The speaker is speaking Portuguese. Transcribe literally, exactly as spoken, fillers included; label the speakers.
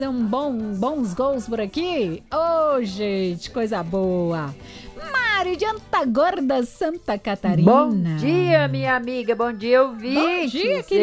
Speaker 1: São bom, bons gols por aqui? Ô, oh, gente, coisa boa. Mari de Antagorda, Santa Catarina.
Speaker 2: Bom dia, minha amiga. Bom dia, ouvinte.
Speaker 1: Bom dia, querida.